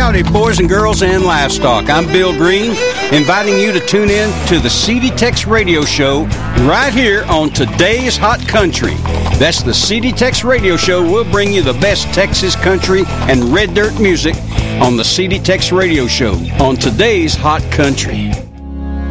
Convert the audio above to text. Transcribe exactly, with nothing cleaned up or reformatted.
Howdy, boys and girls and livestock. I'm Bill Green, inviting you to tune in to the C D Tex Radio Show right here on Today's Hot Country. That's the C D Tex Radio Show. We'll bring you the best Texas country and red dirt music on the C D Tex Radio Show on Today's Hot Country.